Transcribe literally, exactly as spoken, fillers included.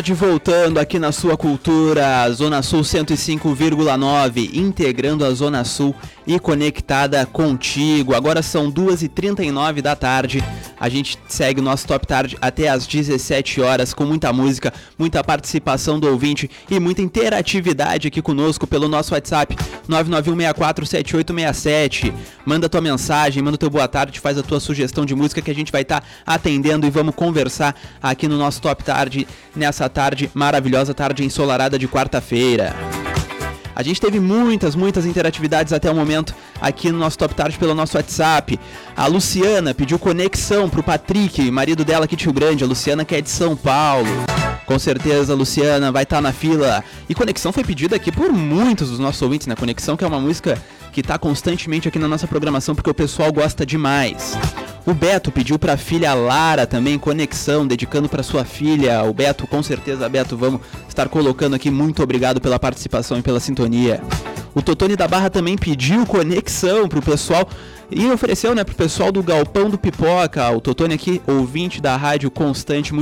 De voltando aqui na sua cultura, Zona Sul cento e cinco vírgula nove, integrando a Zona Sul e conectada contigo. Agora são duas e trinta e nove da tarde, a gente segue o nosso Top Tarde até às dezessete horas com muita música, muita participação do ouvinte e muita interatividade aqui conosco pelo nosso WhatsApp nove nove um seis quatro sete oito seis sete. Manda tua mensagem, manda teu boa tarde, faz a tua sugestão de música que a gente vai estar tá atendendo e vamos conversar aqui no nosso Top Tarde nessa tarde maravilhosa, tarde ensolarada de quarta-feira. A gente teve muitas, muitas interatividades até o momento aqui no nosso Top Tarde pelo nosso WhatsApp. A Luciana pediu conexão pro Patrick, marido dela aqui de Rio Grande. A Luciana que é de São Paulo. Com certeza a Luciana vai estar na fila. E Conexão foi pedida aqui por muitos dos nossos ouvintes, né? Conexão que é uma música que tá constantemente aqui na nossa programação porque o pessoal gosta demais. O Beto pediu pra filha Lara também, Conexão, dedicando pra sua filha. O Beto, com certeza, Beto, vamos estar colocando aqui. Muito obrigado pela participação e pela sintonia. O Totone da Barra também pediu Conexão pro pessoal e ofereceu, né, pro pessoal do Galpão do Pipoca. O Totone aqui, ouvinte da rádio constante.